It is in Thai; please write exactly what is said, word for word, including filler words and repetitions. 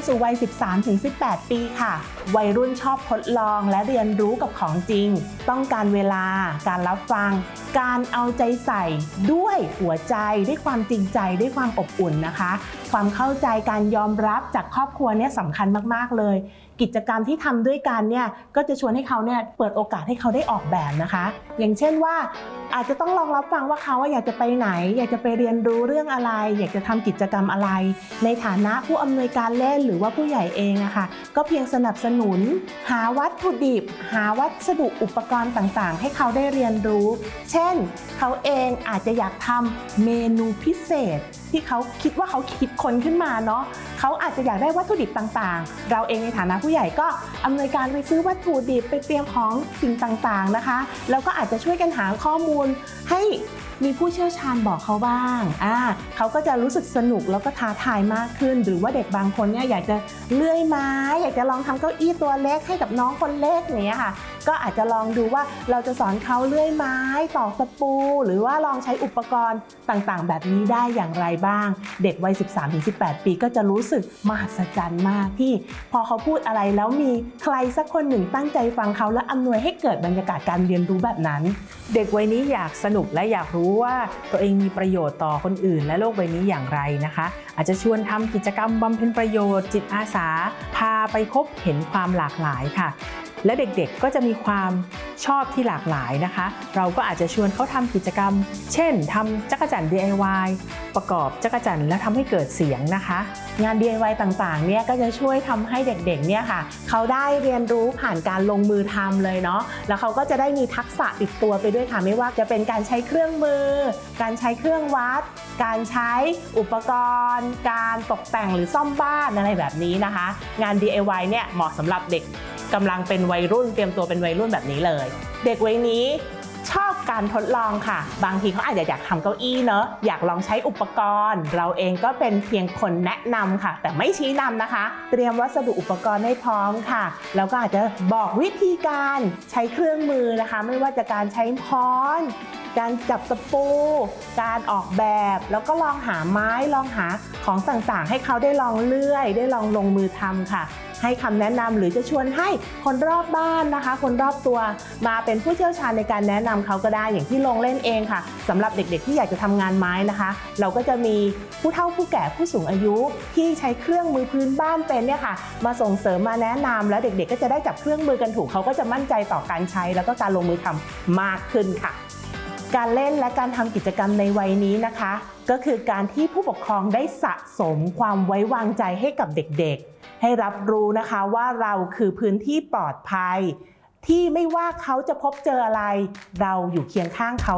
สู่วัย สิบสามถึงสิบแปด ปีค่ะวัยรุ่นชอบทดลองและเรียนรู้กับของจริงต้องการเวลาการรับฟังการเอาใจใส่ด้วยหัวใจด้วยความจริงใจด้วยความอบอุ่นนะคะความเข้าใจการยอมรับจากครอบครัวเนี่ยสำคัญมากๆเลยกิจกรรมที่ทำด้วยกันเนี่ยก็จะชวนให้เขาเนี่ยเปิดโอกาสให้เขาได้ออกแบบนะคะอย่างเช่นว่าอาจจะต้องลองรับฟังว่าเขาอยากจะไปไหนอยากจะไปเรียนรู้เรื่องอะไรอยากจะทำกิจกรรมอะไรในฐานะผู้อำนวยการเล่นหรือว่าผู้ใหญ่เองอะค่ะก็เพียงสนับสนุนหาวัตถุดิบหาวัสดุอุปกรณ์ต่างๆให้เขาได้เรียนรู้เช่นเขาเองอาจจะอยากทำเมนูพิเศษที่เขาคิดว่าเขาคิดค้นขึ้นมาเนาะเขาอาจจะอยากได้วัตถุดิบต่างๆเราเองในฐานะผู้ใหญ่ก็อำนวยการไปซื้อวัตถุดิบไปเตรียมของสิ่งต่างๆนะคะแล้วก็อาจจะช่วยกันหาข้อมูลให้มีผู้เชี่ยวชาญบอกเขาบ้างอ่าเขาก็จะรู้สึกสนุกแล้วก็ท้าทายมากขึ้นหรือว่าเด็กบางคนเนี่ยอยากจะเลื่อยไม้อยากจะลองทำเก้าอี้ตัวเล็กให้กับน้องคนเล็กอย่างเงี้ยค่ะก็อาจจะลองดูว่าเราจะสอนเขาเลื่อยไม้ตอกตะปูหรือว่าลองใช้อุปกรณ์ต่างๆแบบนี้ได้อย่างไรบ้างเด็กวัย สิบสามถึงสิบแปด ปีก็จะรู้สึกมหัศจรรย์มากที่พอเขาพูดอะไรแล้วมีใครสักคนหนึ่งตั้งใจฟังเขาและอำนวยให้เกิดบรรยากาศการเรียนรู้แบบนั้นเด็กวัยนี้อยากสนุกและอยากรู้ว่าตัวเองมีประโยชน์ต่อคนอื่นและโลกใบนี้อย่างไรนะคะอาจจะชวนทำกิจกรรมบำเพ็ญประโยชน์จิตอาสาพาไปพบเห็นความหลากหลายค่ะและเด็กๆก็จะมีความชอบที่หลากหลายนะคะเราก็อาจจะชวนเขาทำกิจกรรมเช่นทำจักรจั่น ดี ไอ วาย ประกอบจักรจั่นแล้วทำให้เกิดเสียงนะคะงาน ดี ไอ วาย ต่างๆเนี่ยก็จะช่วยทำให้เด็กๆเนี่ยค่ะเขาได้เรียนรู้ผ่านการลงมือทำเลยเนาะแล้วเขาก็จะได้มีทักษะติดตัวไปด้วยค่ะไม่ว่าจะเป็นการใช้เครื่องมือการใช้เครื่องวัดการใช้อุปกรณ์การตกแต่งหรือซ่อมบ้านอะไรแบบนี้นะคะงาน ดี ไอ วาย เนี่ยเหมาะสำหรับเด็กกำลังเป็นวัยรุ่นเตรียมตัวเป็นวัยรุ่นแบบนี้เลยเด็กวัยนี้ชอบการทดลองค่ะบางทีเขาอาจจะอยากทำเก้าอี้เนอะอยากลองใช้อุปกรณ์เราเองก็เป็นเพียงคนแนะนำค่ะแต่ไม่ชี้นำนะคะเตรียมวัสดุอุปกรณ์ให้พร้อมค่ะแล้วก็อาจจะบอกวิธีการใช้เครื่องมือนะคะไม่ว่าจะการใช้ค้อนการจับตะปูการออกแบบแล้วก็ลองหาไม้ลองหาของต่างๆให้เขาได้ลองเลื่อยได้ลองลงมือทำค่ะให้คำแนะนำหรือจะชวนให้คนรอบบ้านนะคะคนรอบตัวมาเป็นผู้เชี่ยวชาญในการแนะนำเขาก็ได้อย่างที่ลงเล่นเองค่ะสำหรับเด็กๆที่อยากจะทำงานไม้นะคะเราก็จะมีผู้เฒ่าผู้แก่ผู้สูงอายุที่ใช้เครื่องมือพื้นบ้านเป็นเนี่ยค่ะมาส่งเสริมมาแนะนำแล้วเด็กๆก็จะได้จับเครื่องมือกันถูกเขาก็จะมั่นใจต่อการใช้แล้วก็การลงมือทำมากขึ้นค่ะการเล่นและการทำกิจกรรมในวัยนี้นะคะก็คือการที่ผู้ปกครองได้สะสมความไว้วางใจให้กับเด็กๆให้รับรู้นะคะว่าเราคือพื้นที่ปลอดภัยที่ไม่ว่าเขาจะพบเจออะไรเราอยู่เคียงข้างเขา